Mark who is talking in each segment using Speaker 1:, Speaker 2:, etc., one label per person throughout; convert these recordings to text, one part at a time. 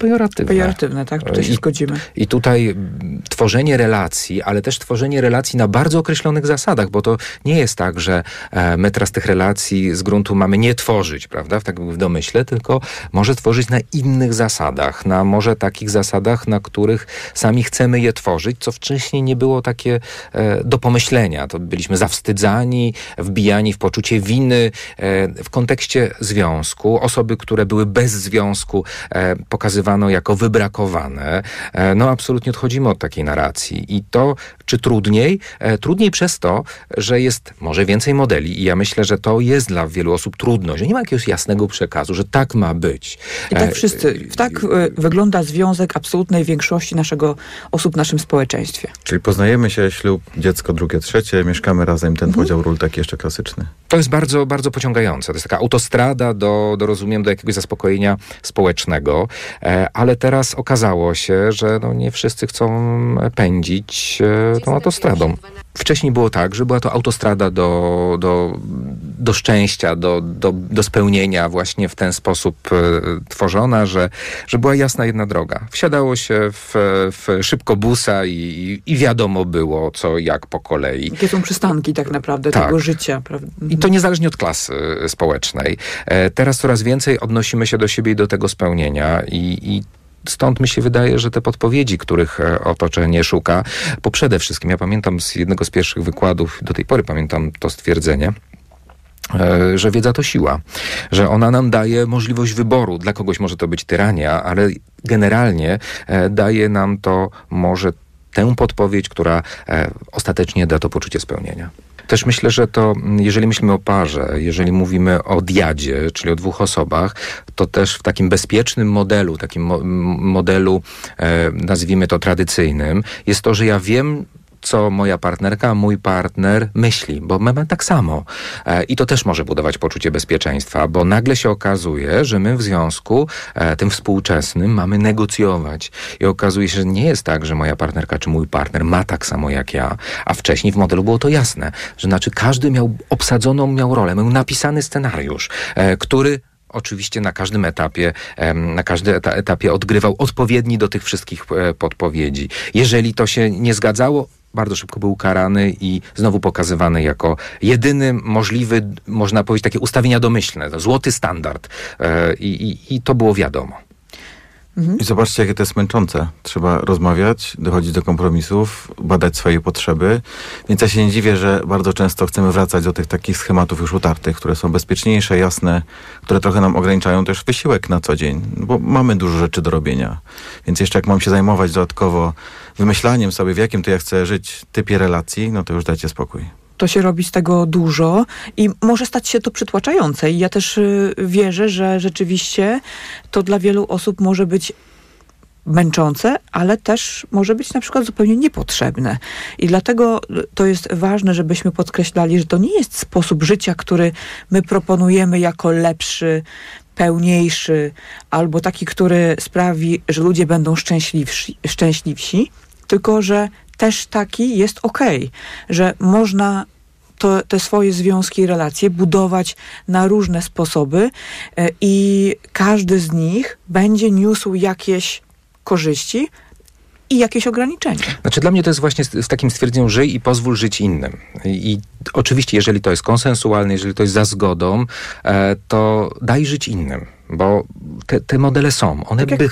Speaker 1: pejoratywne.
Speaker 2: Pejoratywne, tak? Tutaj się zgodzimy.
Speaker 1: I tutaj tworzenie relacji, ale też tworzenie relacji na bardzo określonych zasadach, bo to nie jest tak, że my teraz tych relacji z gruntu mamy nie tworzyć, prawda, w domyśle, tylko może tworzyć na innych zasadach, na może takich zasadach, na których sami chcemy je tworzyć, co wcześniej nie było takie do pomyślenia. To byliśmy zawstydzani, wbijani w poczucie winy. W kontekście związku osoby, które były bez związku, pokazywano jako wybrakowane. No absolutnie odchodzimy od takiej narracji. I to, czy trudniej? Trudniej przez to, że jest może więcej modeli i ja myślę, że to jest dla wielu osób trudność, że nie ma jakiegoś jasnego przekazu, że tak ma być.
Speaker 2: I tak tak wygląda związek absolutnej większości osób w naszym społeczeństwie.
Speaker 3: Czyli poznajemy się, ślub, dziecko drugie, trzecie, mieszkamy razem, ten podział ról taki jeszcze klasyczny.
Speaker 1: To jest bardzo, bardzo pociągające. To jest taka autostrada rozumiem, do jakiegoś zaspokojenia społecznego, ale teraz okazało się, że nie wszyscy chcą pędzić tą autostradą. Wcześniej było tak, że była to autostrada do szczęścia, do spełnienia właśnie w ten sposób tworzona, że była jasna jedna droga. Wsiadało się w szybkobusa i wiadomo było co, jak po kolei.
Speaker 2: Jakie są przystanki tak naprawdę tego życia. Prawda?
Speaker 1: I to niezależnie od klasy społecznej. Teraz coraz więcej odnosimy się do siebie i do tego spełnienia i stąd mi się wydaje, że te podpowiedzi, których otoczenie szuka, bo przede wszystkim, ja pamiętam z jednego z pierwszych wykładów, do tej pory pamiętam to stwierdzenie, że wiedza to siła, że ona nam daje możliwość wyboru. Dla kogoś może to być tyrania, ale generalnie daje nam to może tę podpowiedź, która ostatecznie da to poczucie spełnienia. Też myślę, że to, jeżeli myślimy o parze, jeżeli mówimy o diadzie, czyli o dwóch osobach, to też w takim bezpiecznym modelu, modelu, nazwijmy to tradycyjnym, jest to, że ja wiem, co moja partnerka, mój partner myśli, bo my mamy tak samo. I to też może budować poczucie bezpieczeństwa, bo nagle się okazuje, że my w związku tym współczesnym mamy negocjować. I okazuje się, że nie jest tak, że moja partnerka czy mój partner ma tak samo jak ja, a wcześniej w modelu było to jasne, że znaczy każdy miał rolę, miał napisany scenariusz, który oczywiście na każdym etapie odgrywał odpowiedni do tych wszystkich podpowiedzi. Jeżeli to się nie zgadzało, bardzo szybko był karany i znowu pokazywany jako jedyny możliwy, można powiedzieć, takie ustawienia domyślne, złoty standard. I to było wiadomo.
Speaker 3: I zobaczcie, jakie to jest męczące. Trzeba rozmawiać, dochodzić do kompromisów, badać swoje potrzeby. Więc ja się nie dziwię, że bardzo często chcemy wracać do tych takich schematów już utartych, które są bezpieczniejsze, jasne, które trochę nam ograniczają też wysiłek na co dzień, bo mamy dużo rzeczy do robienia. Więc jeszcze jak mam się zajmować dodatkowo wymyślaniem sobie, w jakim to ja chcę żyć typie relacji, no to już dajcie spokój.
Speaker 2: To się robi z tego dużo i może stać się to przytłaczające. I ja też wierzę, że rzeczywiście to dla wielu osób może być męczące, ale też może być na przykład zupełnie niepotrzebne. I dlatego to jest ważne, żebyśmy podkreślali, że to nie jest sposób życia, który my proponujemy jako lepszy, pełniejszy, albo taki, który sprawi, że ludzie będą szczęśliwsi, tylko że też taki jest okej, że można te swoje związki i relacje budować na różne sposoby i każdy z nich będzie niósł jakieś korzyści i jakieś ograniczenia.
Speaker 1: Znaczy dla mnie to jest właśnie z takim stwierdzeniem żyj i pozwól żyć innym. I oczywiście, jeżeli to jest konsensualne, jeżeli to jest za zgodą, to daj żyć innym. Bo te modele są.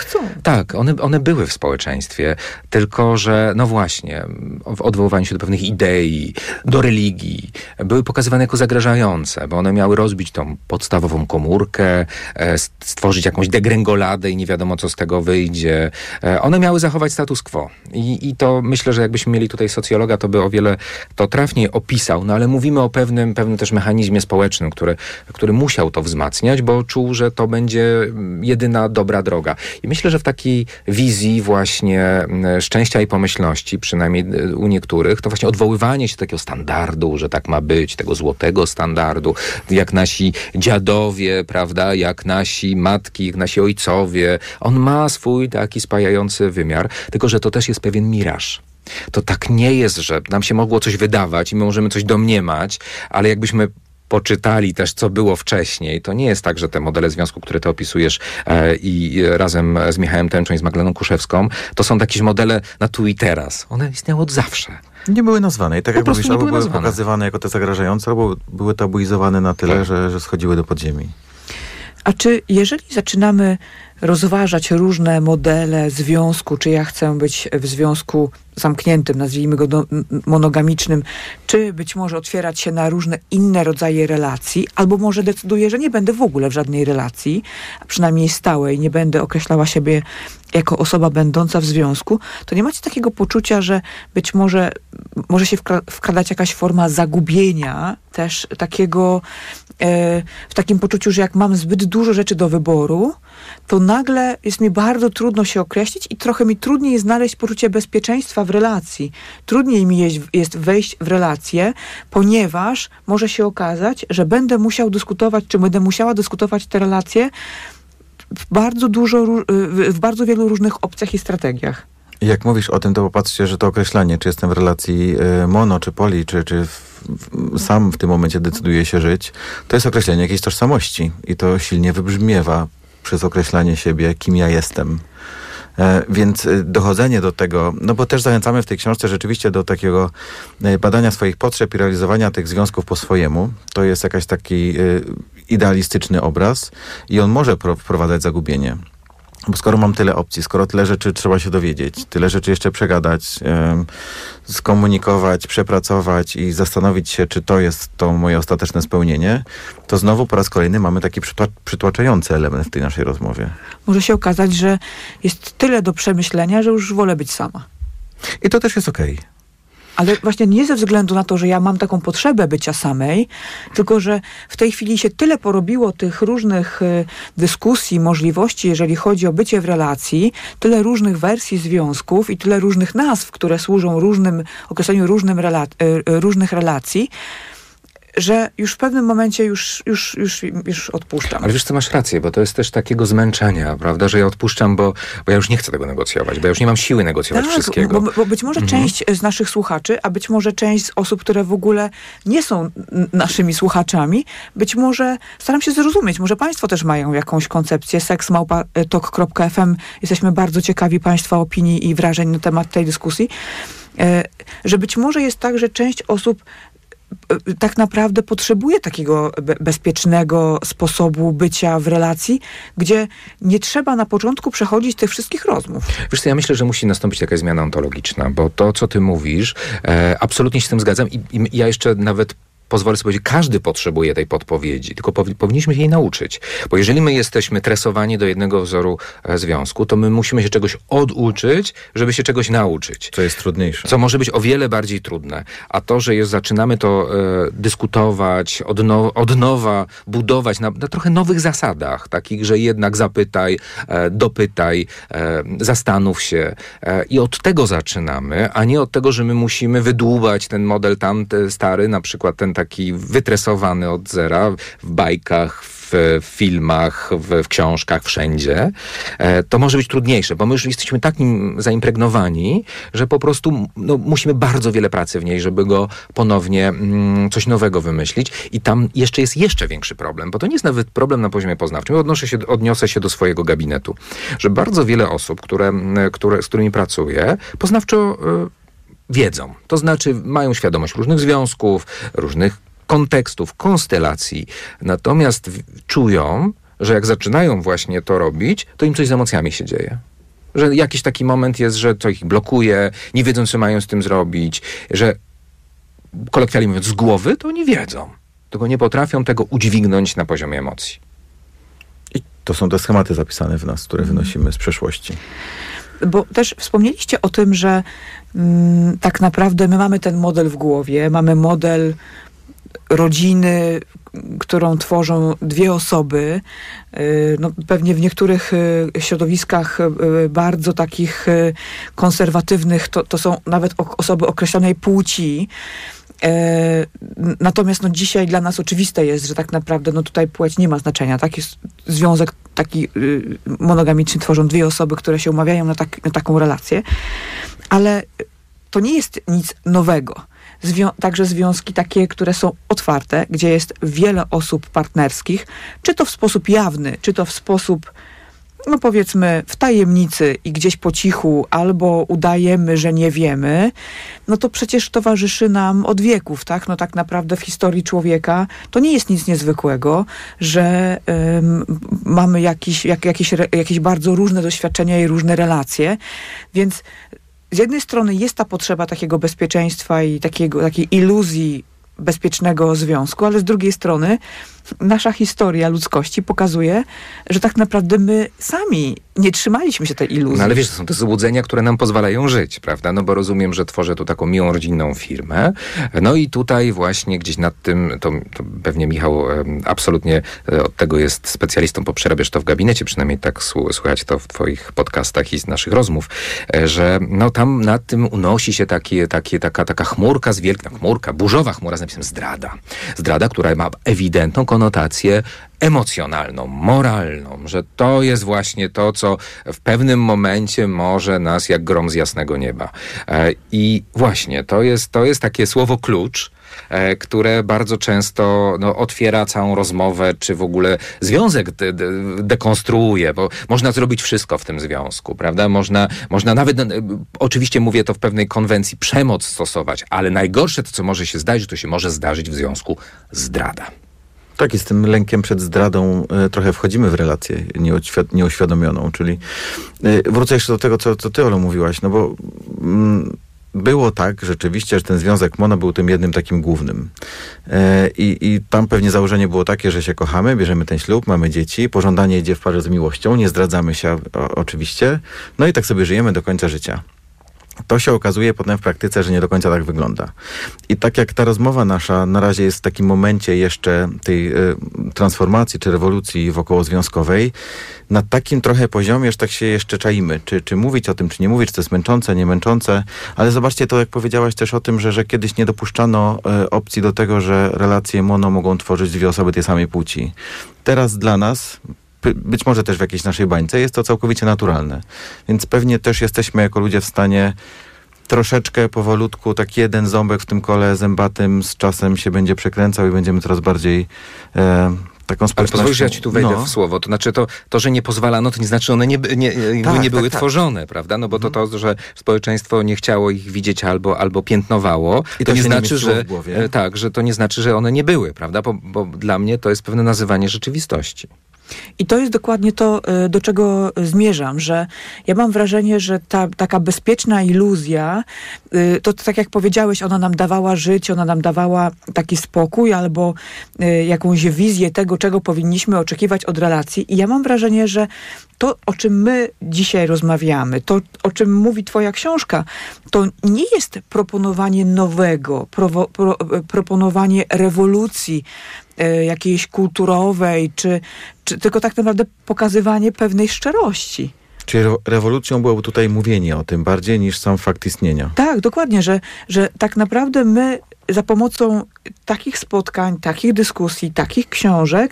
Speaker 1: One były w społeczeństwie, tylko że, no właśnie, w odwoływaniu się do pewnych idei, do religii, były pokazywane jako zagrażające, bo one miały rozbić tą podstawową komórkę, stworzyć jakąś degrengoladę i nie wiadomo, co z tego wyjdzie. One miały zachować status quo. I to myślę, że jakbyśmy mieli tutaj socjologa, to by o wiele to trafniej opisał, no ale mówimy o pewnym też mechanizmie społecznym, który musiał to wzmacniać, bo czuł, że to będzie jedyna dobra droga. I myślę, że w takiej wizji właśnie szczęścia i pomyślności, przynajmniej u niektórych, to właśnie odwoływanie się do takiego standardu, że tak ma być, tego złotego standardu, jak nasi dziadowie, prawda, jak nasi matki, jak nasi ojcowie. On ma swój taki spajający wymiar, tylko że to też jest pewien miraż. To tak nie jest, że nam się mogło coś wydawać i my możemy coś domniemać, ale jakbyśmy poczytali też, co było wcześniej. To nie jest tak, że te modele związku, które ty opisujesz i razem z Michałem Tęczą i z Magdaleną Kuszewską, to są jakieś modele na tu i teraz. One istniały od zawsze.
Speaker 3: Nie były nazwane. I tak jak mówisz, albo były
Speaker 1: nazwane.
Speaker 3: pokazywane jako te zagrażające, albo były tabuizowane na tyle, że schodziły do podziemi.
Speaker 2: A czy jeżeli zaczynamy rozważać różne modele związku, czy ja chcę być w związku zamkniętym, nazwijmy go monogamicznym, czy być może otwierać się na różne inne rodzaje relacji, albo może decyduję, że nie będę w ogóle w żadnej relacji, a przynajmniej stałej, nie będę określała siebie jako osoba będąca w związku, to nie macie takiego poczucia, że być może się wkradać jakaś forma zagubienia, też takiego, w takim poczuciu, że jak mam zbyt dużo rzeczy do wyboru, to nagle jest mi bardzo trudno się określić i trochę mi trudniej jest znaleźć poczucie bezpieczeństwa w relacji. Trudniej mi jest wejść w relację, ponieważ może się okazać, że będę musiał dyskutować, czy będę musiała dyskutować te relacje w bardzo wielu różnych opcjach i strategiach.
Speaker 3: I jak mówisz o tym, to popatrzcie, że to określenie, czy jestem w relacji mono, czy poli, czy sam w tym momencie decyduję się żyć, to jest określenie jakiejś tożsamości i to silnie wybrzmiewa przez określanie siebie, kim ja jestem. Więc dochodzenie do tego, no bo też zachęcamy w tej książce rzeczywiście do takiego badania swoich potrzeb i realizowania tych związków po swojemu. To jest jakiś taki idealistyczny obraz i on może wprowadzać zagubienie. Bo skoro mam tyle opcji, skoro tyle rzeczy trzeba się dowiedzieć, tyle rzeczy jeszcze przegadać, skomunikować, przepracować i zastanowić się, czy to jest to moje ostateczne spełnienie, to znowu po raz kolejny mamy taki przytłaczający element w tej naszej rozmowie.
Speaker 2: Może się okazać, że jest tyle do przemyślenia, że już wolę być sama.
Speaker 3: I to też jest okej.
Speaker 2: Ale właśnie nie ze względu na to, że ja mam taką potrzebę bycia samej, tylko że w tej chwili się tyle porobiło tych różnych dyskusji, możliwości, jeżeli chodzi o bycie w relacji, tyle różnych wersji związków i tyle różnych nazw, które służą określeniu różnych relacji, że już w pewnym momencie już odpuszczam.
Speaker 1: Ale wiesz co, masz rację, bo to jest też takiego zmęczenia, prawda, że ja odpuszczam, bo ja już nie chcę tego negocjować, bo ja już nie mam siły negocjować wszystkiego.
Speaker 2: Bo być może część z naszych słuchaczy, a być może część z osób, które w ogóle nie są naszymi słuchaczami, być może staram się zrozumieć, może państwo też mają jakąś koncepcję, seks@tok.fm. Jesteśmy bardzo ciekawi państwa opinii i wrażeń na temat tej dyskusji, że być może jest tak, że część osób tak naprawdę potrzebuje takiego bezpiecznego sposobu bycia w relacji, gdzie nie trzeba na początku przechodzić tych wszystkich rozmów.
Speaker 1: Wiesz co, ja myślę, że musi nastąpić jakaś zmiana ontologiczna, bo to, co ty mówisz, absolutnie się z tym zgadzam i ja jeszcze nawet pozwolę sobie powiedzieć, każdy potrzebuje tej podpowiedzi, tylko powinniśmy się jej nauczyć. Bo jeżeli my jesteśmy tresowani do jednego wzoru związku, to my musimy się czegoś oduczyć, żeby się czegoś nauczyć.
Speaker 3: Co jest trudniejsze.
Speaker 1: Co może być o wiele bardziej trudne. A to, że zaczynamy to dyskutować, od nowa budować na trochę nowych zasadach, takich, że jednak zapytaj, dopytaj, zastanów się i od tego zaczynamy, a nie od tego, że my musimy wydłubać ten model stary, na przykład ten taki wytresowany od zera w bajkach, w filmach, w książkach, wszędzie, to może być trudniejsze, bo my już jesteśmy tak nim zaimpregnowani, że po prostu musimy bardzo wiele pracy w niej, żeby go ponownie coś nowego wymyślić i tam jest jeszcze większy problem, bo to nie jest nawet problem na poziomie poznawczym. Odniosę się do swojego gabinetu, że bardzo wiele osób, z którymi pracuję, poznawczo wiedzą. To znaczy mają świadomość różnych związków, różnych kontekstów, konstelacji. Natomiast czują, że jak zaczynają właśnie to robić, to im coś z emocjami się dzieje. Że jakiś taki moment jest, że to ich blokuje, nie wiedzą, co mają z tym zrobić, że kolokwialnie mówiąc, z głowy to nie wiedzą. Tylko nie potrafią tego udźwignąć na poziomie emocji.
Speaker 3: I to są te schematy zapisane w nas, które wynosimy z przeszłości.
Speaker 2: Bo też wspomnieliście o tym, że tak naprawdę my mamy ten model w głowie, mamy model rodziny, którą tworzą dwie osoby. Pewnie w niektórych środowiskach bardzo takich konserwatywnych to są nawet osoby określonej płci. Natomiast dzisiaj dla nas oczywiste jest, że tak naprawdę tutaj płeć nie ma znaczenia. Taki związek taki monogamiczny tworzą dwie osoby, które się umawiają na taką relację. Ale to nie jest nic nowego. także związki takie, które są otwarte, gdzie jest wiele osób partnerskich, czy to w sposób jawny, czy to w sposób, no powiedzmy, w tajemnicy i gdzieś po cichu, albo udajemy, że nie wiemy, no to przecież towarzyszy nam od wieków, tak? No tak naprawdę w historii człowieka to nie jest nic niezwykłego, że mamy jakieś bardzo różne doświadczenia i różne relacje, więc z jednej strony jest ta potrzeba takiego bezpieczeństwa i takiej iluzji bezpiecznego związku, ale z drugiej strony nasza historia ludzkości pokazuje, że tak naprawdę my sami nie trzymaliśmy się tej iluzji.
Speaker 1: No ale wiesz, to są te złudzenia, które nam pozwalają żyć, prawda? No bo rozumiem, że tworzę tu taką miłą, rodzinną firmę. No i tutaj właśnie gdzieś nad tym, to pewnie Michał absolutnie od tego jest specjalistą, bo przerabiasz to w gabinecie, przynajmniej tak słychać to w twoich podcastach i z naszych rozmów, że no tam nad tym unosi się taka chmurka, burzowa chmura z napisem zdrada. Zdrada, która ma ewidentną konotację emocjonalną, moralną, że to jest właśnie to, co w pewnym momencie może nas jak grom z jasnego nieba. I właśnie to jest takie słowo klucz, które bardzo często otwiera całą rozmowę, czy w ogóle związek dekonstruuje, bo można zrobić wszystko w tym związku, prawda? Można nawet, oczywiście mówię to w pewnej konwencji, przemoc stosować, ale najgorsze to, co może się zdarzyć, to się może zdarzyć w związku zdrada.
Speaker 3: Tak, i z tym lękiem przed zdradą trochę wchodzimy w relację nieuświadomioną, czyli wrócę jeszcze do tego, co ty, Olu, mówiłaś, no bo było tak rzeczywiście, że ten związek mono był tym jednym takim głównym. I tam pewnie założenie było takie, że się kochamy, bierzemy ten ślub, mamy dzieci, pożądanie idzie w parze z miłością, nie zdradzamy się oczywiście, no i tak sobie żyjemy do końca życia. To się okazuje potem w praktyce, że nie do końca tak wygląda. I tak jak ta rozmowa nasza na razie jest w takim momencie jeszcze tej transformacji czy rewolucji wokołozwiązkowej, na takim trochę poziomie, że tak się jeszcze czaimy. Czy mówić o tym, czy nie mówić, czy to jest męczące, nie męczące. Ale zobaczcie to, jak powiedziałaś też o tym, że kiedyś nie dopuszczano opcji do tego, że relacje mono mogą tworzyć dwie osoby tej samej płci. Teraz dla nas, być może też w jakiejś naszej bańce, jest to całkowicie naturalne. Więc pewnie też jesteśmy jako ludzie w stanie troszeczkę powolutku, tak jeden ząbek w tym kole zębatym z czasem się będzie przekręcał i będziemy coraz bardziej taką społecznością.
Speaker 1: Ale pozwól, że ja ci tu wejdę w słowo. To znaczy to, że nie pozwalano, to nie znaczy, że one nie były tworzone, prawda? No bo to, że społeczeństwo nie chciało ich widzieć albo piętnowało,
Speaker 3: i
Speaker 1: to nie znaczy,
Speaker 3: że
Speaker 1: to nie znaczy, że one nie były, prawda? Bo dla mnie to jest pewne nazywanie rzeczywistości.
Speaker 2: I to jest dokładnie to, do czego zmierzam, że ja mam wrażenie, że ta taka bezpieczna iluzja, to tak jak powiedziałeś, ona nam dawała żyć, ona nam dawała taki spokój albo jakąś wizję tego, czego powinniśmy oczekiwać od relacji. I ja mam wrażenie, że to, o czym my dzisiaj rozmawiamy, to, o czym mówi twoja książka, to nie jest proponowanie nowego, proponowanie rewolucji jakiejś kulturowej, czy tylko tak naprawdę pokazywanie pewnej szczerości.
Speaker 3: Czyli rewolucją byłoby tutaj mówienie o tym bardziej niż sam fakt istnienia.
Speaker 2: Tak, dokładnie, że tak naprawdę my za pomocą takich spotkań, takich dyskusji, takich książek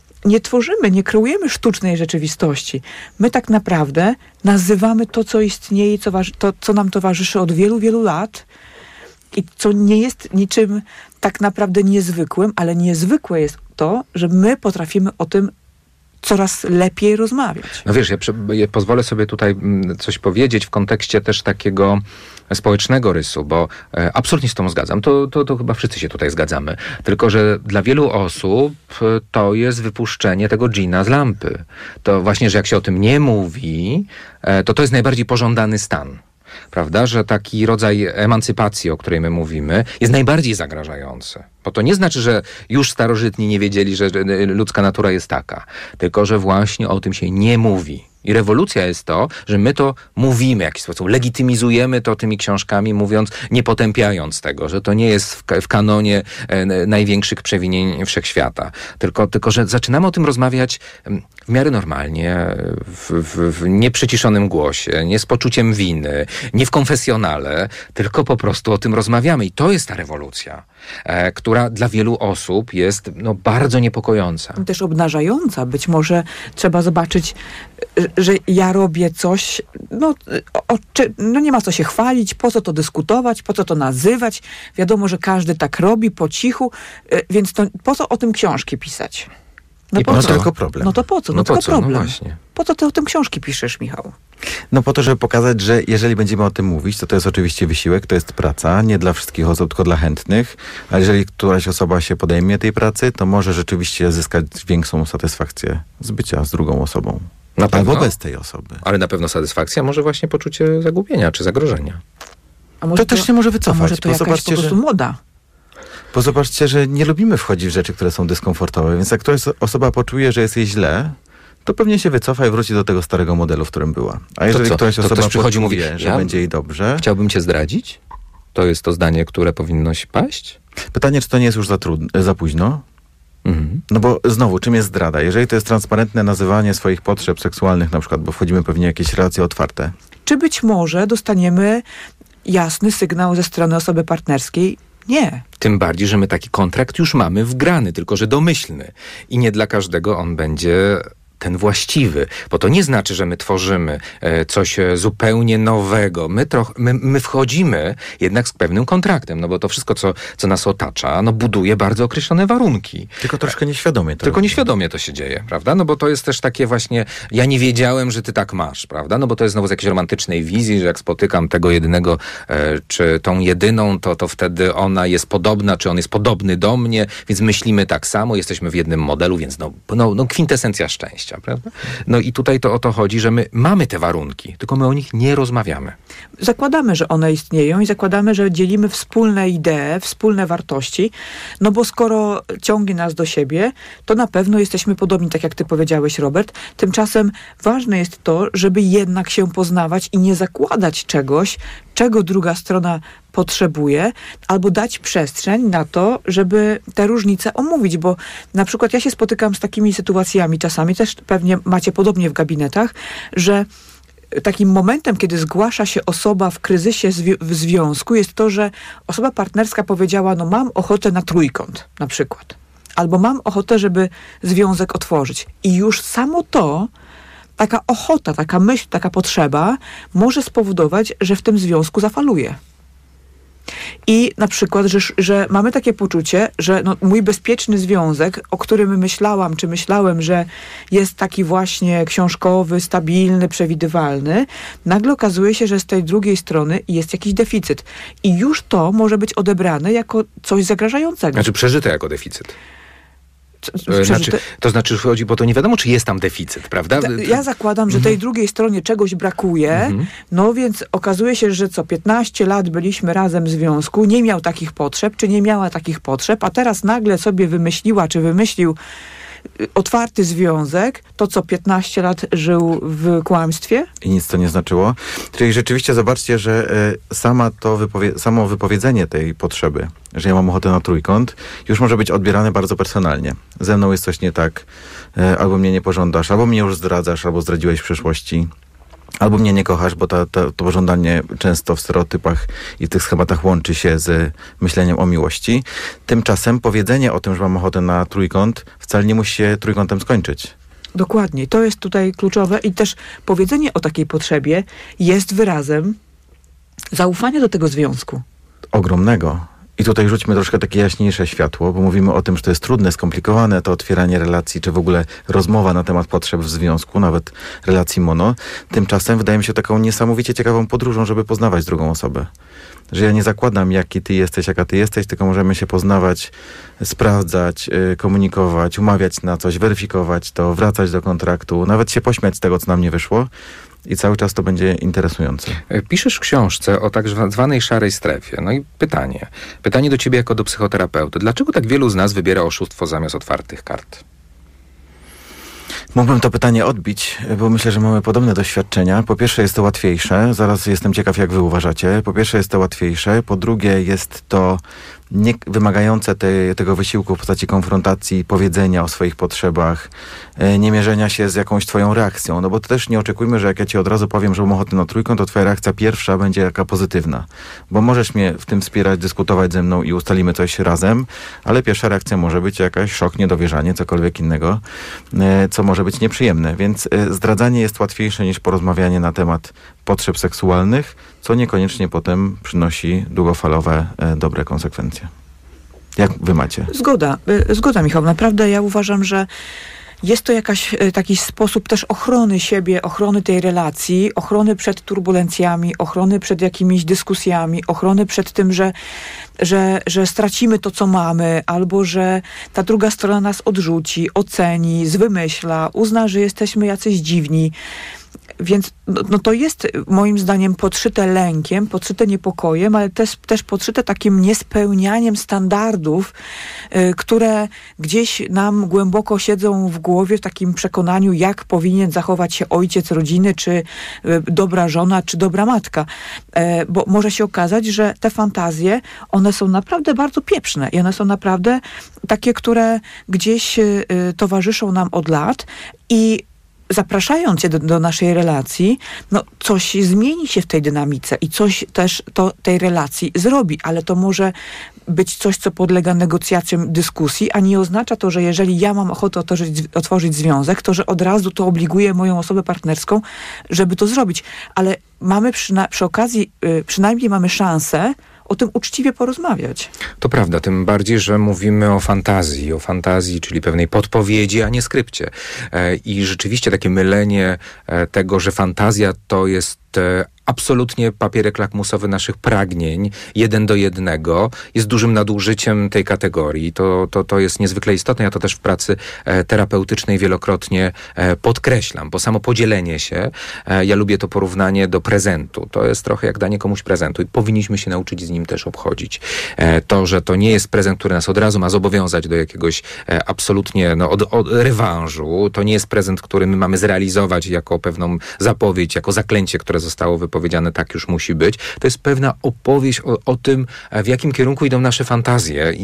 Speaker 2: nie kreujemy sztucznej rzeczywistości. My tak naprawdę nazywamy to, co istnieje, co nam towarzyszy od wielu, wielu lat i co nie jest niczym tak naprawdę niezwykłym, ale niezwykłe jest to, że my potrafimy o tym coraz lepiej rozmawiać.
Speaker 1: No wiesz, ja pozwolę sobie tutaj coś powiedzieć w kontekście też takiego społecznego rysu, bo absolutnie z tą zgadzam. To chyba wszyscy się tutaj zgadzamy. Tylko, że dla wielu osób to jest wypuszczenie tego dżina z lampy. To właśnie, że jak się o tym nie mówi, to jest najbardziej pożądany stan. Prawda, że taki rodzaj emancypacji, o której my mówimy, jest najbardziej zagrażający. Bo to nie znaczy, że już starożytni nie wiedzieli, że ludzka natura jest taka. Tylko, że właśnie o tym się nie mówi. I rewolucja jest to, że my to mówimy w jakiś sposób, legitymizujemy to tymi książkami, mówiąc, nie potępiając tego, że to nie jest w kanonie największych przewinień wszechświata. Tylko że zaczynamy o tym rozmawiać w miarę normalnie, w nieprzyciszonym głosie, nie z poczuciem winy, nie w konfesjonale, tylko po prostu o tym rozmawiamy. I to jest ta rewolucja, która dla wielu osób jest bardzo niepokojąca.
Speaker 2: Też obnażająca. Być może trzeba zobaczyć, że ja robię coś, nie ma co się chwalić, po co to dyskutować, po co to nazywać. Wiadomo, że każdy tak robi po cichu, więc po co o tym książki pisać?
Speaker 3: Tylko problem.
Speaker 2: No to po co? Tylko problem.
Speaker 1: No właśnie.
Speaker 2: Po co ty o tym książki piszesz, Michał?
Speaker 3: No po to, żeby pokazać, że jeżeli będziemy o tym mówić, to jest oczywiście wysiłek, to jest praca, nie dla wszystkich osób, tylko dla chętnych, a jeżeli któraś osoba się podejmie tej pracy, to może rzeczywiście zyskać większą satysfakcję z bycia z drugą osobą.
Speaker 1: Na pewno?
Speaker 3: Albo bez tej osoby.
Speaker 1: Ale na pewno satysfakcja, może właśnie poczucie zagubienia czy zagrożenia.
Speaker 2: A może
Speaker 3: to też się może wycofać.
Speaker 2: A może to jakaś po prostu moda?
Speaker 3: Bo zobaczcie, że nie lubimy wchodzić w rzeczy, które są dyskomfortowe, więc jak któraś osoba poczuje, że jest jej źle, to pewnie się wycofa i wróci do tego starego modelu, w którym była. A jeżeli któraś osoba
Speaker 1: przychodzi, mówi,
Speaker 3: że będzie jej dobrze...
Speaker 1: Chciałbym cię zdradzić? To jest to zdanie, które powinno się paść?
Speaker 3: Pytanie, czy to nie jest już za późno?
Speaker 1: Mhm.
Speaker 3: No bo znowu, czym jest zdrada? Jeżeli to jest transparentne nazywanie swoich potrzeb seksualnych na przykład, bo wchodzimy pewnie w jakieś relacje otwarte.
Speaker 2: Czy być może dostaniemy jasny sygnał ze strony osoby partnerskiej? Nie.
Speaker 1: Tym bardziej, że my taki kontrakt już mamy wgrany, tylko że domyślny. I nie dla każdego on będzie ten właściwy. Bo to nie znaczy, że my tworzymy coś zupełnie nowego. My wchodzimy jednak z pewnym kontraktem, no bo to wszystko, co nas otacza, buduje bardzo określone warunki.
Speaker 3: Tylko troszkę nieświadomie.
Speaker 1: Tylko nieświadomie to się dzieje, prawda? No bo to jest też takie właśnie, ja nie wiedziałem, że ty tak masz, prawda? No bo to jest znowu z jakiejś romantycznej wizji, że jak spotykam tego jedynego, czy tą jedyną, to wtedy ona jest podobna, czy on jest podobny do mnie, więc myślimy tak samo, jesteśmy w jednym modelu, więc kwintesencja szczęścia, prawda? No i tutaj to o to chodzi, że my mamy te warunki, tylko my o nich nie rozmawiamy.
Speaker 2: Zakładamy, że one istnieją i zakładamy, że dzielimy wspólne idee, wspólne wartości, no bo skoro ciągnie nas do siebie, to na pewno jesteśmy podobni, tak jak ty powiedziałeś, Robert. Tymczasem ważne jest to, żeby jednak się poznawać i nie zakładać czegoś, czego druga strona potrzebuje, albo dać przestrzeń na to, żeby te różnice omówić, bo na przykład ja się spotykam z takimi sytuacjami czasami, też pewnie macie podobnie w gabinetach, że takim momentem, kiedy zgłasza się osoba w kryzysie w związku, jest to, że osoba partnerska powiedziała, mam ochotę na trójkąt na przykład, albo mam ochotę, żeby związek otworzyć. I już samo to, taka ochota, taka myśl, taka potrzeba może spowodować, że w tym związku zafaluje. I na przykład, że mamy takie poczucie, że mój bezpieczny związek, o którym myślałem, że jest taki właśnie książkowy, stabilny, przewidywalny, nagle okazuje się, że z tej drugiej strony jest jakiś deficyt. I już to może być odebrane jako coś zagrażającego.
Speaker 1: Znaczy przeżyte jako deficyt. To znaczy, chodzi, bo to nie wiadomo, czy jest tam deficyt, prawda?
Speaker 2: Ja zakładam, że tej drugiej stronie czegoś brakuje, więc okazuje się, że 15 lat byliśmy razem w związku, nie miał takich potrzeb, czy nie miała takich potrzeb, a teraz nagle sobie wymyśliła, czy wymyślił otwarty związek, to co 15 lat żył w kłamstwie?
Speaker 3: I nic to nie znaczyło. Czyli rzeczywiście zobaczcie, że samo wypowiedzenie tej potrzeby, że ja mam ochotę na trójkąt, już może być odbierane bardzo personalnie. Ze mną jest coś nie tak, albo mnie nie pożądasz, albo mnie już zdradzasz, albo zdradziłeś w przeszłości. Albo mnie nie kochasz, bo to pożądanie często w stereotypach i w tych schematach łączy się z myśleniem o miłości. Tymczasem powiedzenie o tym, że mam ochotę na trójkąt, wcale nie musi się trójkątem skończyć.
Speaker 2: Dokładnie. To jest tutaj kluczowe i też powiedzenie o takiej potrzebie jest wyrazem zaufania do tego związku.
Speaker 3: Ogromnego. I tutaj rzućmy troszkę takie jaśniejsze światło, bo mówimy o tym, że to jest trudne, skomplikowane, to otwieranie relacji, czy w ogóle rozmowa na temat potrzeb w związku, nawet relacji mono. Tymczasem wydaje mi się taką niesamowicie ciekawą podróżą, żeby poznawać drugą osobę. Że ja nie zakładam, jaki ty jesteś, jaka ty jesteś, tylko możemy się poznawać, sprawdzać, komunikować, umawiać na coś, weryfikować to, wracać do kontraktu, nawet się pośmiać z tego, co nam nie wyszło. I cały czas to będzie interesujące.
Speaker 1: Piszesz w książce o tak zwanej szarej strefie. No i pytanie do ciebie jako do psychoterapeuty. Dlaczego tak wielu z nas wybiera oszustwo zamiast otwartych kart?
Speaker 3: Mógłbym to pytanie odbić, bo myślę, że mamy podobne doświadczenia. Po pierwsze jest to łatwiejsze. Zaraz jestem ciekaw, jak wy uważacie. Po pierwsze jest to łatwiejsze. Po drugie jest to nie wymagające tego wysiłku w postaci konfrontacji, powiedzenia o swoich potrzebach, nie mierzenia się z jakąś twoją reakcją. No bo też nie oczekujmy, że jak ja ci od razu powiem, że mam ochotę na trójkąt, to twoja reakcja pierwsza będzie jaka pozytywna. Bo możesz mnie w tym wspierać, dyskutować ze mną i ustalimy coś razem, ale pierwsza reakcja może być jakaś szok, niedowierzanie, cokolwiek innego, co może być nieprzyjemne. Więc zdradzanie jest łatwiejsze niż porozmawianie na temat potrzeb seksualnych, co niekoniecznie potem przynosi długofalowe, dobre konsekwencje. Jak wy macie?
Speaker 2: Zgoda, Michał. Naprawdę ja uważam, że jest to taki sposób też ochrony siebie, ochrony tej relacji, ochrony przed turbulencjami, ochrony przed jakimiś dyskusjami, ochrony przed tym, że stracimy to, co mamy, albo że ta druga strona nas odrzuci, oceni, zwymyśla, uzna, że jesteśmy jacyś dziwni. Więc to jest moim zdaniem podszyte lękiem, podszyte niepokojem, ale też podszyte takim niespełnianiem standardów, które gdzieś nam głęboko siedzą w głowie w takim przekonaniu, jak powinien zachować się ojciec rodziny, czy dobra żona, czy dobra matka. Bo może się okazać, że te fantazje, one są naprawdę bardzo pieprzne i one są naprawdę takie, które gdzieś towarzyszą nam od lat i zapraszając je do naszej relacji, coś zmieni się w tej dynamice i coś też tej relacji zrobi, ale to może być coś, co podlega negocjacjom, dyskusji, a nie oznacza to, że jeżeli ja mam ochotę otworzyć związek, to że od razu to obliguje moją osobę partnerską, żeby to zrobić. Ale mamy przy okazji, przynajmniej mamy szansę o tym uczciwie porozmawiać.
Speaker 1: To prawda, tym bardziej, że mówimy o fantazji, czyli pewnej podpowiedzi, a nie skrypcie. I rzeczywiście takie mylenie tego, że fantazja to jest absolutnie papierek lakmusowy naszych pragnień, 1:1, jest dużym nadużyciem tej kategorii. To jest niezwykle istotne. Ja to też w pracy terapeutycznej wielokrotnie podkreślam, bo samo podzielenie się, ja lubię to porównanie do prezentu. To jest trochę jak danie komuś prezentu i powinniśmy się nauczyć z nim też obchodzić. To, że to nie jest prezent, który nas od razu ma zobowiązać do jakiegoś absolutnie rewanżu. To nie jest prezent, który my mamy zrealizować jako pewną zapowiedź, jako zaklęcie, które zostało wypowiedziane, tak już musi być. To jest pewna opowieść o tym, w jakim kierunku idą nasze fantazje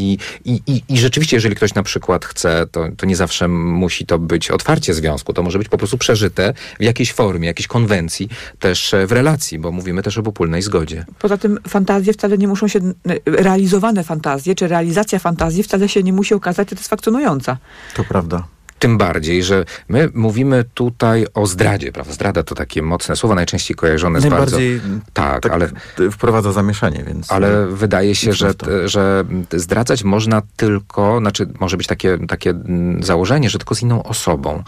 Speaker 1: i rzeczywiście, jeżeli ktoś na przykład chce, to nie zawsze musi to być otwarcie związku, to może być po prostu przeżyte w jakiejś formie, jakiejś konwencji, też w relacji, bo mówimy też o obopólnej zgodzie.
Speaker 2: Poza tym fantazje wcale nie muszą się, realizowane fantazje, czy realizacja fantazji wcale się nie musi okazać satysfakcjonująca.
Speaker 3: To prawda.
Speaker 1: Tym bardziej, że my mówimy tutaj o zdradzie, prawda? Zdrada to takie mocne słowo, najczęściej kojarzone z bardzo...
Speaker 3: Tak, ale wprowadza zamieszanie, więc...
Speaker 1: Ale wydaje się, że zdradzać można tylko, może być takie założenie, że tylko z inną osobą.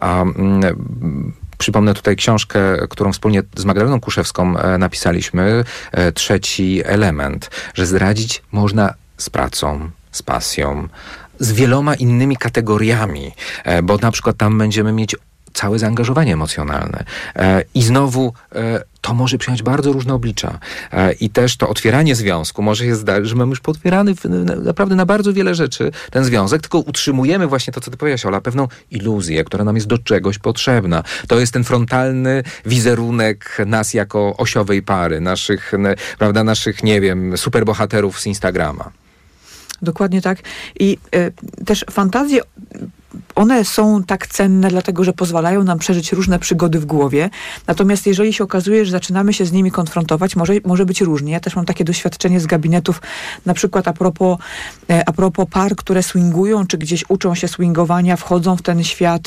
Speaker 1: Przypomnę tutaj książkę, którą wspólnie z Magdaleną Kuszewską napisaliśmy, Trzeci element, że zdradzić można z pracą, z pasją, z wieloma innymi kategoriami, bo na przykład tam będziemy mieć całe zaangażowanie emocjonalne. I znowu to może przyjąć bardzo różne oblicza. I też to otwieranie związku może się zdarzyć, że mamy już potwierany naprawdę na bardzo wiele rzeczy ten związek, tylko utrzymujemy właśnie to, co ty powiedziałaś, Ola, pewną iluzję, która nam jest do czegoś potrzebna. To jest ten frontalny wizerunek nas jako osiowej pary, naszych, nie wiem, superbohaterów z Instagrama.
Speaker 2: Dokładnie tak. I też fantazje, one są tak cenne, dlatego że pozwalają nam przeżyć różne przygody w głowie. Natomiast jeżeli się okazuje, że zaczynamy się z nimi konfrontować, może być różnie. Ja też mam takie doświadczenie z gabinetów, na przykład a propos par, które swingują, czy gdzieś uczą się swingowania, wchodzą w ten świat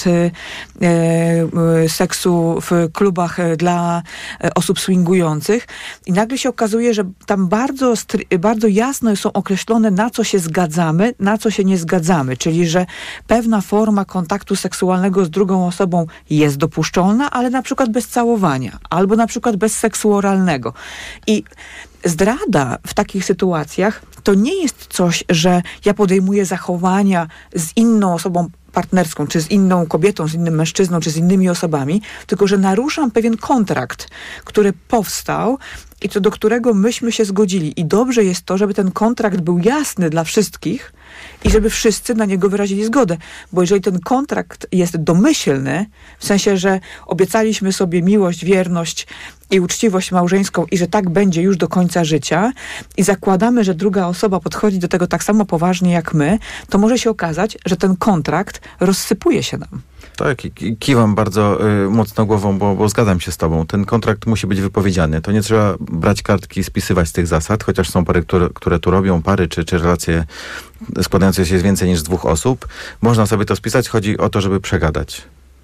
Speaker 2: seksu w klubach dla osób swingujących. I nagle się okazuje, że tam bardzo jasno są określone, na co się zgadzamy, na co się nie zgadzamy. Czyli, że pewna forma kontaktu seksualnego z drugą osobą jest dopuszczalna, ale na przykład bez całowania, albo na przykład bez seksu oralnego. I zdrada w takich sytuacjach to nie jest coś, że ja podejmuję zachowania z inną osobą partnerską, czy z inną kobietą, z innym mężczyzną, czy z innymi osobami, tylko że naruszam pewien kontrakt, który powstał i do którego myśmy się zgodzili. I dobrze jest to, żeby ten kontrakt był jasny dla wszystkich i żeby wszyscy na niego wyrazili zgodę. Bo jeżeli ten kontrakt jest domyślny, w sensie, że obiecaliśmy sobie miłość, wierność i uczciwość małżeńską i że tak będzie już do końca życia i zakładamy, że druga osoba podchodzi do tego tak samo poważnie jak my, to może się okazać, że ten kontrakt rozsypuje się nam.
Speaker 3: Tak, kiwam bardzo mocno głową, bo zgadzam się z tobą. Ten kontrakt musi być wypowiedziany. To nie trzeba brać kartki i spisywać z tych zasad, chociaż są pary, które tu robią, pary czy relacje składające się z więcej niż 2 osób. Można sobie to spisać, chodzi o to, żeby przegadać.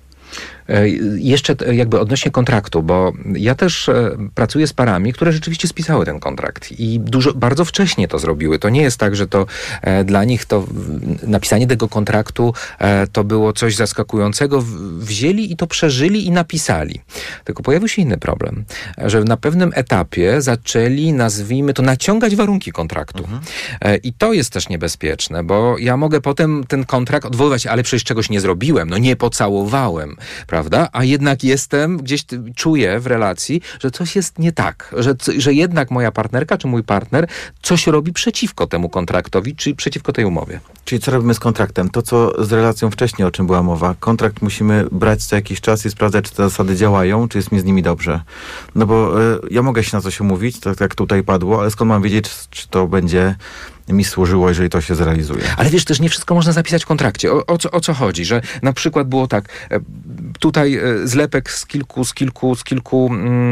Speaker 1: Jeszcze jakby odnośnie kontraktu, bo ja też pracuję z parami, które rzeczywiście spisały ten kontrakt i bardzo wcześnie to zrobiły. To nie jest tak, że to dla nich to napisanie tego kontraktu to było coś zaskakującego. Wzięli i to przeżyli i napisali. Tylko pojawił się inny problem, że na pewnym etapie zaczęli, nazwijmy to, naciągać warunki kontraktu. I to jest też niebezpieczne, bo ja mogę potem ten kontrakt odwoływać, ale przecież czegoś nie zrobiłem, no nie pocałowałem, prawda? A jednak gdzieś czuję w relacji, że coś jest nie tak, że jednak moja partnerka czy mój partner coś robi przeciwko temu kontraktowi, czy przeciwko tej umowie.
Speaker 3: Czyli co robimy z kontraktem? To, co z relacją wcześniej, o czym była mowa. Kontrakt musimy brać co jakiś czas i sprawdzać, czy te zasady działają, czy jest mi z nimi dobrze. No bo ja mogę się na coś umówić, tak jak tutaj padło, ale skąd mam wiedzieć, czy to będzie mi służyło, jeżeli to się zrealizuje.
Speaker 1: Ale wiesz, też nie wszystko można zapisać w kontrakcie. O co chodzi? Że na przykład było tak, tutaj zlepek z kilku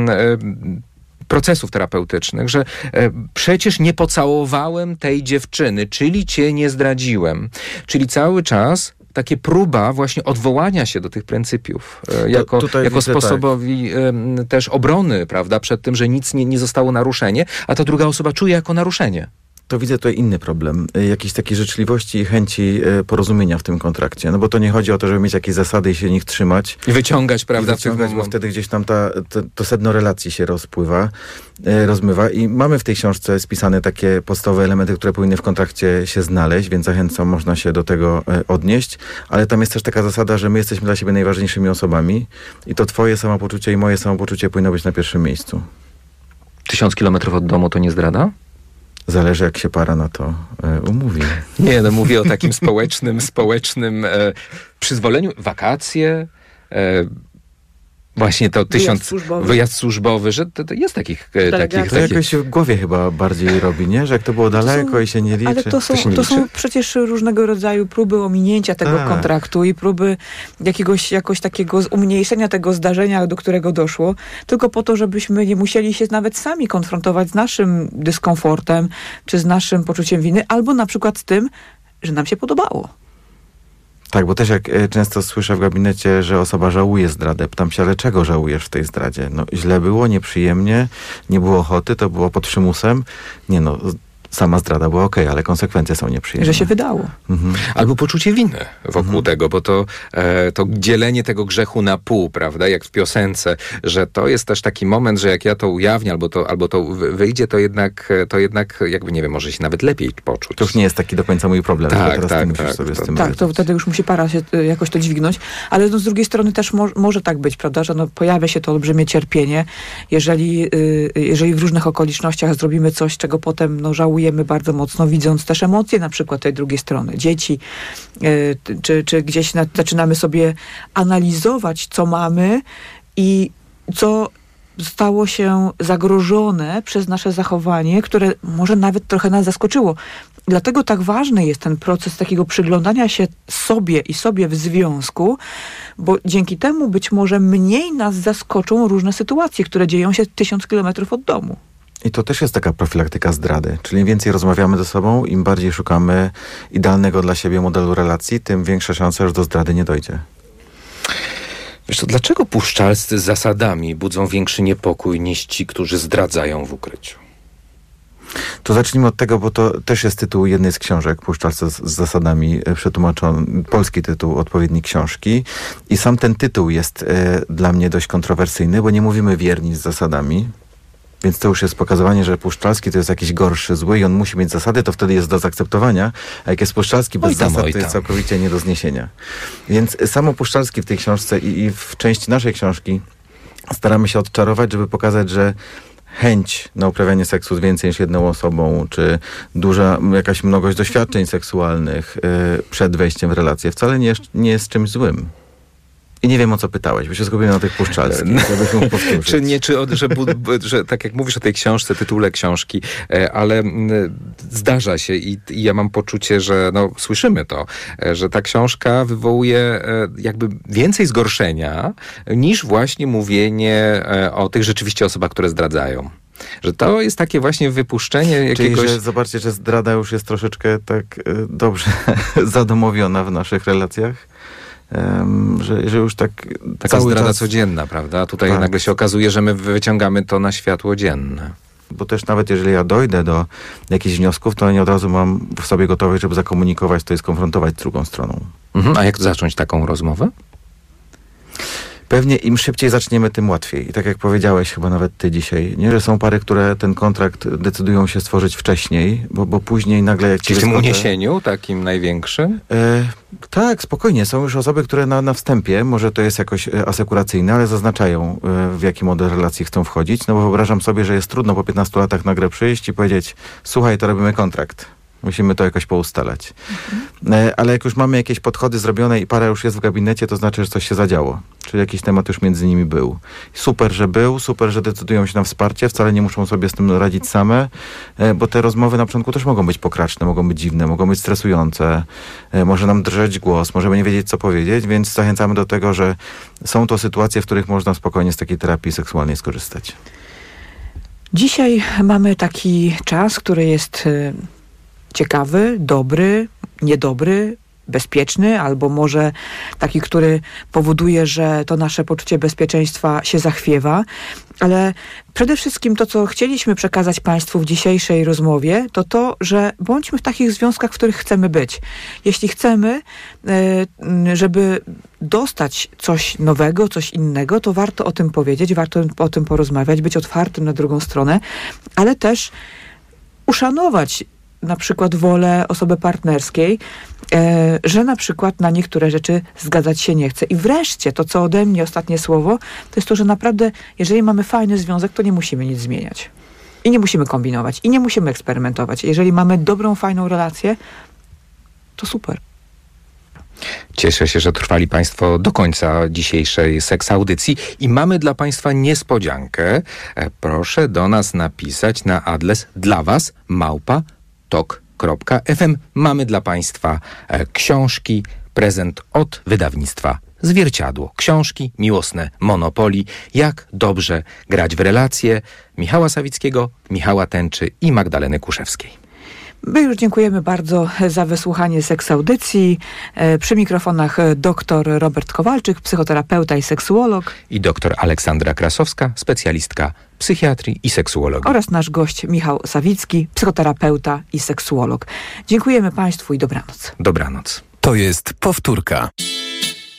Speaker 1: procesów terapeutycznych, że przecież nie pocałowałem tej dziewczyny, czyli cię nie zdradziłem. Czyli cały czas takie próba właśnie odwołania się do tych pryncypiów jako sposobowi też obrony, prawda, przed tym, że nic nie zostało naruszenie, a ta druga osoba czuje jako naruszenie.
Speaker 3: To widzę tutaj inny problem. Jakiejś takiej życzliwości i chęci porozumienia w tym kontrakcie. No bo to nie chodzi o to, żeby mieć jakieś zasady i się nich trzymać.
Speaker 1: I wyciągać, prawda?
Speaker 3: Bo wtedy gdzieś tam to sedno relacji się rozmywa. I mamy w tej książce spisane takie podstawowe elementy, które powinny w kontrakcie się znaleźć, więc zachęcam, można się do tego odnieść. Ale tam jest też taka zasada, że my jesteśmy dla siebie najważniejszymi osobami i to twoje samopoczucie i moje samopoczucie powinno być na pierwszym miejscu.
Speaker 1: 1000 kilometrów od domu to nie zdrada?
Speaker 3: Zależy, jak się para na to umówi.
Speaker 1: Nie, no mówię o takim społecznym przyzwoleniu. Wakacje, właśnie to wyjazd służbowy, że to jest takich...
Speaker 3: To jakoś w głowie chyba bardziej robi, nie? Że jak to było daleko i się nie liczy.
Speaker 2: Ale to są przecież różnego rodzaju próby ominięcia tego kontraktu i próby jakoś takiego umniejszenia tego zdarzenia, do którego doszło, tylko po to, żebyśmy nie musieli się nawet sami konfrontować z naszym dyskomfortem, czy z naszym poczuciem winy, albo na przykład z tym, że nam się podobało.
Speaker 3: Tak, bo też jak często słyszę w gabinecie, że osoba żałuje zdradę, pytam się, ale czego żałujesz w tej zdradzie? No źle było, nieprzyjemnie, nie było ochoty, to było pod przymusem. Nie no, sama zdrada była okej, ale konsekwencje są nieprzyjemne.
Speaker 2: Że się wydało.
Speaker 1: Albo poczucie winy wokół tego, bo to dzielenie tego grzechu na pół, prawda, jak w piosence, że to jest też taki moment, że jak ja to ujawnię, albo to wyjdzie, to jednak jakby, nie wiem, może się nawet lepiej poczuć.
Speaker 3: To już nie jest taki do końca mój problem.
Speaker 2: To wtedy już musi para się jakoś to dźwignąć, ale z drugiej strony też może tak być, prawda, że pojawia się to olbrzymie cierpienie, jeżeli w różnych okolicznościach zrobimy coś, czego potem żałujemy bardzo mocno, widząc też emocje na przykład tej drugiej strony, dzieci, czy gdzieś zaczynamy sobie analizować, co mamy i co stało się zagrożone przez nasze zachowanie, które może nawet trochę nas zaskoczyło. Dlatego tak ważny jest ten proces takiego przyglądania się sobie w związku, bo dzięki temu być może mniej nas zaskoczą różne sytuacje, które dzieją się 1000 kilometrów od domu.
Speaker 3: I to też jest taka profilaktyka zdrady. Czyli im więcej rozmawiamy ze sobą, im bardziej szukamy idealnego dla siebie modelu relacji, tym większa szansa, że do zdrady nie dojdzie.
Speaker 1: Wiesz co, dlaczego puszczalscy z zasadami budzą większy niepokój niż ci, którzy zdradzają w ukryciu?
Speaker 3: To zacznijmy od tego, bo to też jest tytuł jednej z książek, Puszczalscy z zasadami, przetłumaczony, polski tytuł odpowiedniej książki. I sam ten tytuł jest dla mnie dość kontrowersyjny, bo nie mówimy wierni z zasadami. Więc to już jest pokazywanie, że Puszczalski to jest jakiś gorszy, zły i on musi mieć zasady, to wtedy jest do zaakceptowania, a jak jest Puszczalski bez zasad, to jest całkowicie nie do zniesienia. Więc samo Puszczalski w tej książce i w części naszej książki staramy się odczarować, żeby pokazać, że chęć na uprawianie seksu z więcej niż jedną osobą, czy duża jakaś mnogość doświadczeń seksualnych przed wejściem w relację wcale nie jest czymś złym. I nie wiem, o co pytałeś, bo się skupiłem na tych puszczalskich.
Speaker 1: Że tak jak mówisz o tej książce, tytule książki, ale zdarza się i ja mam poczucie, że słyszymy to, że ta książka wywołuje jakby więcej zgorszenia niż właśnie mówienie o tych rzeczywiście osobach, które zdradzają. Że to jest takie właśnie wypuszczenie jakiegoś...
Speaker 3: Czyli, że zobaczcie, że zdrada już jest troszeczkę tak dobrze zadomowiona w naszych relacjach. Że już tak
Speaker 1: taka zdrada
Speaker 3: czas...
Speaker 1: codzienna, prawda? Tutaj nagle się okazuje, że my wyciągamy to na światło dzienne.
Speaker 3: Bo też nawet jeżeli ja dojdę do jakichś wniosków, to nie od razu mam w sobie gotowość, żeby zakomunikować to i skonfrontować z drugą stroną.
Speaker 1: A jak zacząć taką rozmowę?
Speaker 3: Pewnie im szybciej zaczniemy, tym łatwiej. I tak jak powiedziałeś chyba nawet ty dzisiaj, nie, że są pary, które ten kontrakt decydują się stworzyć wcześniej, bo później nagle jak
Speaker 1: ci w tym uniesieniu takim największym?
Speaker 3: Tak, spokojnie. Są już osoby, które na wstępie, może to jest jakoś asekuracyjne, ale zaznaczają, w jaki model relacji chcą wchodzić. No bo wyobrażam sobie, że jest trudno po 15 latach nagle przyjść i powiedzieć: słuchaj, to robimy kontrakt. Musimy to jakoś poustalać. Ale jak już mamy jakieś podchody zrobione i para już jest w gabinecie, to znaczy, że coś się zadziało. Czyli jakiś temat już między nimi był. Super, że decydują się na wsparcie. Wcale nie muszą sobie z tym radzić same, bo te rozmowy na początku też mogą być pokraczne, mogą być dziwne, mogą być stresujące. Może nam drżeć głos, możemy nie wiedzieć, co powiedzieć, więc zachęcamy do tego, że są to sytuacje, w których można spokojnie z takiej terapii seksualnej skorzystać.
Speaker 2: Dzisiaj mamy taki czas, który jest ciekawy, dobry, niedobry, bezpieczny, albo może taki, który powoduje, że to nasze poczucie bezpieczeństwa się zachwiewa. Ale przede wszystkim to, co chcieliśmy przekazać Państwu w dzisiejszej rozmowie, to, że bądźmy w takich związkach, w których chcemy być. Jeśli chcemy, żeby dostać coś nowego, coś innego, to warto o tym powiedzieć, warto o tym porozmawiać, być otwartym na drugą stronę, ale też uszanować na przykład wolę osoby partnerskiej, że na przykład na niektóre rzeczy zgadzać się nie chce. I wreszcie to, co ode mnie ostatnie słowo, to jest to, że naprawdę, jeżeli mamy fajny związek, to nie musimy nic zmieniać. I nie musimy kombinować. I nie musimy eksperymentować. Jeżeli mamy dobrą, fajną relację, to super.
Speaker 1: Cieszę się, że trwali Państwo do końca dzisiejszej Seks Audycji i mamy dla Państwa niespodziankę. Proszę do nas napisać na adres dla Was @tok.fm. Mamy dla Państwa książki, prezent od wydawnictwa Zwierciadło. Książki miłosne Monopoli. Jak dobrze grać w relacje Michała Sawickiego, Michała Tęczy i Magdaleny Kuszewskiej.
Speaker 2: My już dziękujemy bardzo za wysłuchanie Seks Audycji. Przy mikrofonach dr Robert Kowalczyk, psychoterapeuta i seksuolog.
Speaker 1: I dr Aleksandra Krasowska, specjalistka psychiatrii i seksuologii.
Speaker 2: Oraz nasz gość Michał Sawicki, psychoterapeuta i seksuolog. Dziękujemy Państwu i dobranoc.
Speaker 1: Dobranoc.
Speaker 4: To jest powtórka.